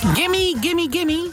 Gimme, gimme, gimme.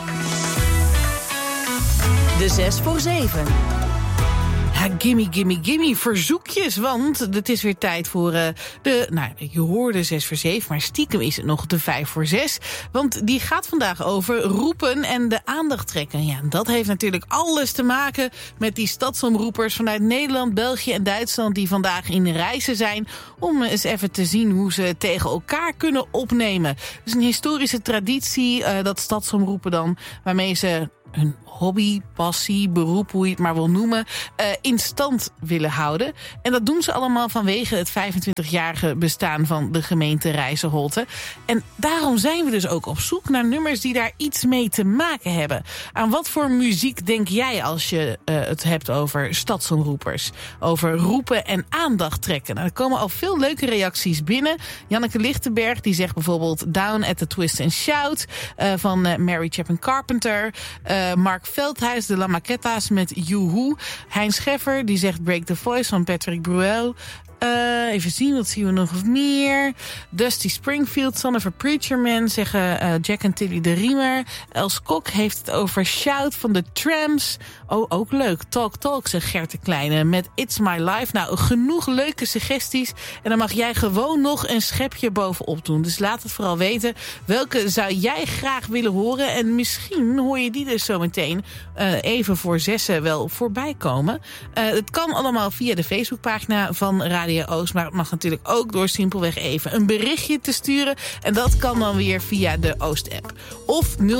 De 6 voor 7. Ja, gimme, gimme, gimme, verzoekjes, want het is weer tijd voor je hoorde 6 voor 7, maar stiekem is het nog de 5 voor 6. Want die gaat vandaag over roepen en de aandacht trekken. Ja, dat heeft natuurlijk alles te maken met die stadsomroepers vanuit Nederland, België en Duitsland die vandaag in reizen zijn om eens even te zien hoe ze tegen elkaar kunnen opnemen. Dus een historische traditie, dat stadsomroepen dan, waarmee ze hun hobby, passie, beroep, hoe je het maar wil noemen, in stand willen houden. En dat doen ze allemaal vanwege het 25-jarige bestaan van de gemeente Rijsselholte. En daarom zijn we dus ook op zoek naar nummers die daar iets mee te maken hebben. Aan wat voor muziek denk jij als je het hebt over stadsomroepers? Over roepen en aandacht trekken. Nou, er komen al veel leuke reacties binnen. Janneke Lichtenberg die zegt bijvoorbeeld Down at the Twist and Shout van Mary Chapin Carpenter. Mark Veldhuis, de La Maquetta's met Yoo-Hoo. Hein Scheffer, die zegt Break the Voice van Patrick Bruel. Even zien, wat zien we nog meer? Dusty Springfield, Son of a Preacher Man, zeggen Jack en Tilly de Riemer. Els Kok heeft het over Shout van de Tramps. Oh, ook leuk. Talk Talk, zegt Gert de Kleine met It's My Life. Nou, genoeg leuke suggesties. En dan mag jij gewoon nog een schepje bovenop doen. Dus laat het vooral weten. Welke zou jij graag willen horen? En misschien hoor je die dus zo meteen even voor 6 wel voorbij komen. Het kan allemaal via de Facebookpagina van Radio Oost, maar het mag natuurlijk ook door simpelweg even een berichtje te sturen. En dat kan dan weer via de Oost-app. Of 0645671331.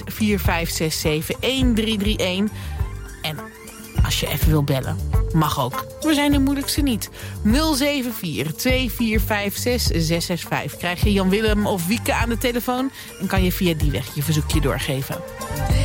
En als je even wil bellen, mag ook. We zijn de moeilijkste niet. 074-2456-665. Krijg je Jan Willem of Wieke aan de telefoon en kan je via die weg je verzoekje doorgeven.